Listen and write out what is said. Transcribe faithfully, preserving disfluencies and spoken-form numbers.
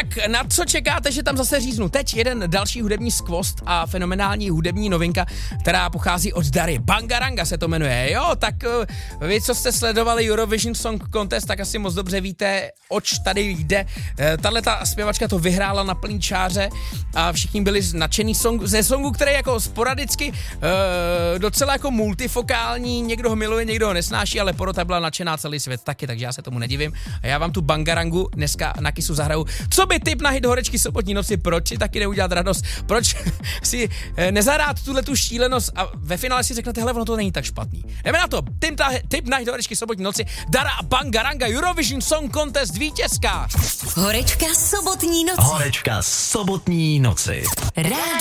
Tak na co čekáte, že tam zase říznu? Teď jeden další hudební skvost a fenomenální hudební novinka, která pochází od Dary. Bangaranga se to jmenuje. Jo, tak vy, co jste sledovali Eurovision Song Contest, tak asi moc dobře víte, oč tady jde. Tahle ta zpěvačka to vyhrála na plný čáře a všichni byli nadšený song, ze songu, který je jako sporadicky e, docela jako multifokální, někdo ho miluje, někdo ho nesnáší, ale porota byla nadšená celý svět taky, takže já se tomu nedivím. A já vám tu Bangarangu dneska na Kissu zahraju. Co by tip na hit horečky sobotní noci, proč si taky neudělat radost, proč si e, nezahrát tuhle tu šílenost a ve finále si řeknete, hele, ono to není tak špatný. Jdeme na to, tip, ta, tip na hit horečky sobotní noci, Dara a Bangaranga, Eurovision Song Contest vítězka. Horečka sobotní noci. Horečka sobotní noci. Rádio